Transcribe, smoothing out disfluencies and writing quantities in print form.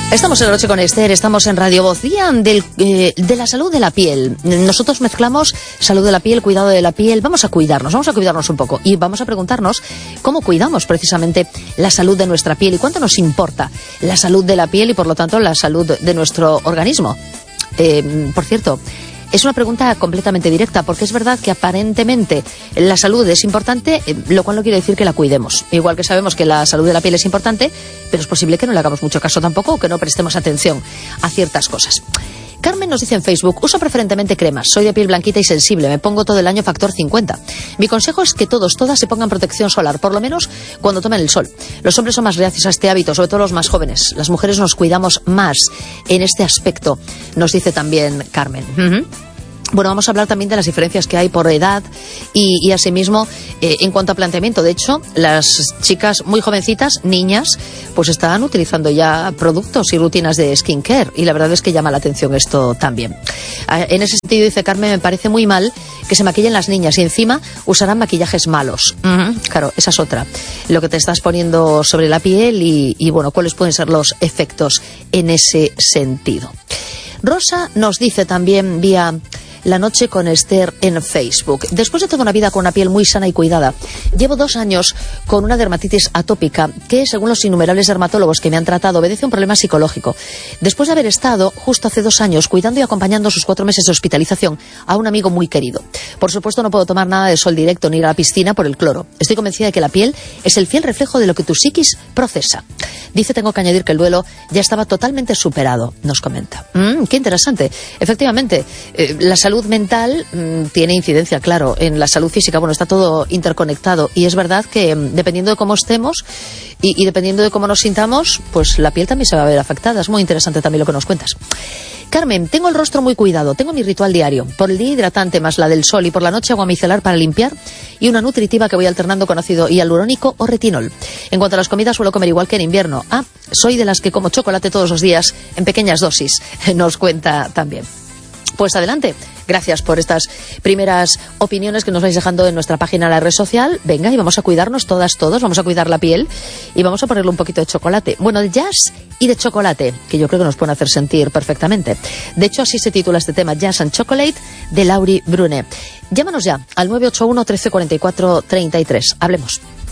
Estamos en La Noche con Esther, estamos en Radio Voz, día de la salud de la piel. Nosotros mezclamos salud de la piel, cuidado de la piel. Vamos a cuidarnos un poco y vamos a preguntarnos cómo cuidamos precisamente la salud de nuestra piel y cuánto nos importa la salud de la piel y por lo tanto la salud de nuestro organismo. Por cierto, es una pregunta completamente directa, porque es verdad que aparentemente la salud es importante, lo cual no quiere decir que la cuidemos. Igual que sabemos que la salud de la piel es importante, pero es posible que no le hagamos mucho caso tampoco, o que no prestemos atención a ciertas cosas. Carmen nos dice en Facebook: uso preferentemente cremas, soy de piel blanquita y sensible, me pongo todo el año factor 50. Mi consejo es que todas se pongan protección solar, por lo menos cuando tomen el sol. Los hombres son más reacios a este hábito, sobre todo los más jóvenes. Las mujeres nos cuidamos más en este aspecto, nos dice también Carmen. Bueno, vamos a hablar también de las diferencias que hay por edad y asimismo en cuanto a planteamiento. De hecho, las chicas muy jovencitas, niñas, pues están utilizando ya productos y rutinas de skincare y la verdad es que llama la atención esto también. En ese sentido, dice Carmen, me parece muy mal que se maquillen las niñas y encima usarán maquillajes malos. Claro, esa es otra. Lo que te estás poniendo sobre la piel y bueno, cuáles pueden ser los efectos en ese sentido. Rosa nos dice también vía La Noche con Esther en Facebook: después de toda una vida con una piel muy sana y cuidada, llevo 2 años con una dermatitis atópica que, según los innumerables dermatólogos que me han tratado, obedece a un problema psicológico. Después de haber estado justo hace 2 años cuidando y acompañando sus 4 meses de hospitalización a un amigo muy querido. Por supuesto, no puedo tomar nada de sol directo ni ir a la piscina por el cloro. Estoy convencida de que la piel es el fiel reflejo de lo que tu psiquis procesa. Dice: tengo que añadir que el duelo ya estaba totalmente superado, nos comenta. Qué interesante. Efectivamente, la salud mental tiene incidencia, claro, en la salud física. Bueno, está todo interconectado y es verdad que dependiendo de cómo estemos y dependiendo de cómo nos sintamos, pues la piel también se va a ver afectada. Es muy interesante también lo que nos cuentas. Carmen: tengo el rostro muy cuidado, tengo mi ritual diario, por el día hidratante más la del sol y por la noche agua micelar para limpiar y una nutritiva que voy alternando con ácido hialurónico o retinol. En cuanto a las comidas, suelo comer igual que en invierno. Soy de las que como chocolate todos los días en pequeñas dosis, nos cuenta también. Pues adelante, gracias por estas primeras opiniones que nos vais dejando en nuestra página de la red social. Venga, y vamos a cuidarnos todos, vamos a cuidar la piel y vamos a ponerle un poquito de chocolate. Bueno, de jazz y de chocolate, que yo creo que nos pueden hacer sentir perfectamente. De hecho, así se titula este tema, Jazz and Chocolate, de Laurie Brunet. Llámanos ya al 981 13 44 33. Hablemos.